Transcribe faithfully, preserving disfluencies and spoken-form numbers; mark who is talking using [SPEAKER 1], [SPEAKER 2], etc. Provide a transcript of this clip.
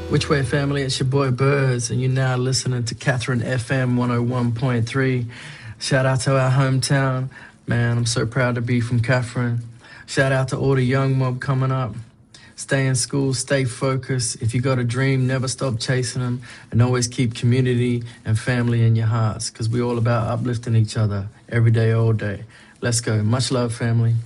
[SPEAKER 1] Which way, family? It's your boy Birds, and you're now listening to Catherine F M one oh one point three. Shout out to our hometown. Man, I'm so proud to be from Catherine. Shout out to all the young mob coming up. Stay in school, stay focused. If you got a dream, never stop chasing them, and always keep community and family in your hearts, because we're all about uplifting each other every day, all day. Let's go. Much love, family.